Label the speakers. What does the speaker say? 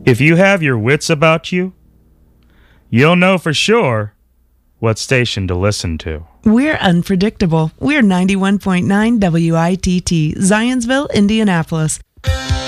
Speaker 1: If you have your wits about you, you'll know for sure what station to listen to.
Speaker 2: We're unpredictable. We're 91.9 WITT, Zionsville, Indianapolis.